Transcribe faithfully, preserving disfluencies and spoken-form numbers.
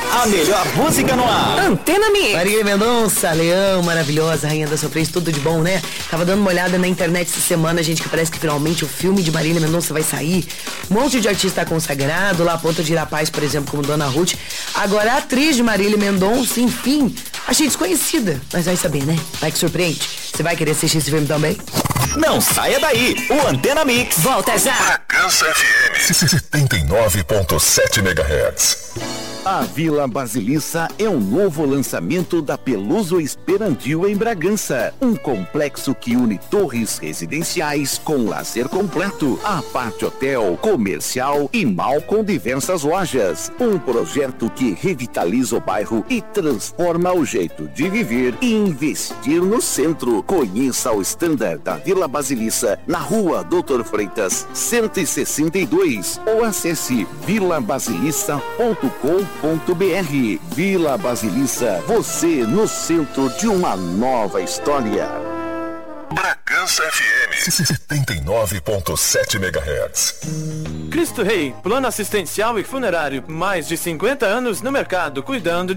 A melhor música no ar. Antena Mix. Marília Mendonça, Leão, maravilhosa, rainha da surpresa, tudo de bom, né? Tava dando uma olhada na internet essa semana, gente, que parece que finalmente o filme de Marília Mendonça vai sair. Um monte de artista consagrado, lá a ponta de Irapaz, por exemplo, como Dona Ruth. Agora a atriz de Marília Mendonça, enfim, achei desconhecida. Mas vai saber, né? Vai que surpreende. Você vai querer assistir esse filme também? Não saia daí, o Antena Mix volta já. Bragança F M setenta e nove ponto sete megahertz. A Vila Basilissa é um novo lançamento da Peluso Esperantil em Bragança. Um complexo que une torres residenciais com lazer completo, a parte hotel, comercial e mall com diversas lojas. Um projeto que revitaliza o bairro e transforma o jeito de viver e investir no centro. Conheça o standard da Vila Basilissa na rua Doutor Freitas, cento e sessenta e dois ou acesse vila basilissa ponto com ponto br. Vila Basilissa, você no centro de uma nova história. Bragança F M setenta e nove ponto sete megahertz. Cristo Rei, plano assistencial e funerário, mais de cinquenta anos no mercado, cuidando de